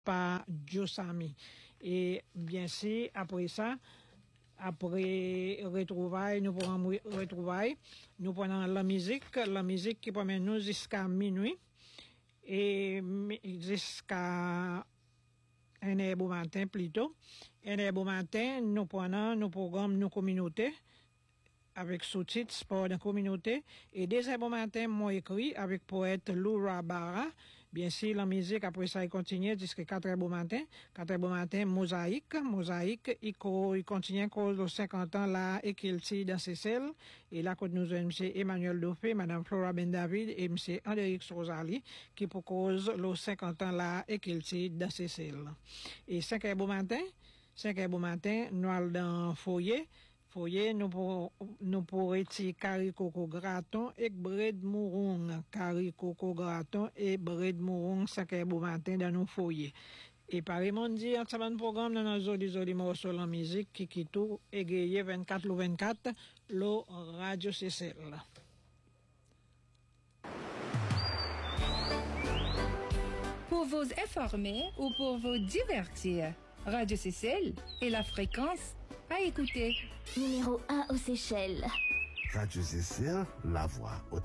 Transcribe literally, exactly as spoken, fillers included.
par Josami. Et bien sûr, après ça, après retrouvailles, nous pourrons retrouvailles, nous prenons la musique, la musique qui promène nous jusqu'à minuit et jusqu'à un heure au matin plutôt. Un heure au matin, nous prenons nos programmes, nos communautés avec sous-titres sport de communauté et dès ce matin moi écrit avec poète Laura Barra. Bien sûr la musique après ça il continue jusqu'à quatre heures du matin. quatre heures du matin mosaïque mosaïque il, il continue cause de cinquante ans là et qu'il tire dans ses selles et là quand nous avons monsieur Emmanuel Dauphin, madame Flora Ben David et monsieur Andrix Rosali qui pour cause le cinquante ans là et qu'il tire dans ses selles. Et cinq heures du matin cinq heures du matin nous allons dans foyer Foyer, nous pour, nous pour retirer carré coco graton et bread mourong, carré coco graton et bread mourong, cinq heures du matin dans nos foyers. Et par mon dit, en ce programme, dans nos joli joli morceaux en musique, qui qui tout, égayé vingt-quatre ou vingt-quatre, le Radio C C L. Pour vous informer ou pour vous divertir, Radio C C L est la fréquence à écouter. Numéro un aux Seychelles. Radio C C L, la voix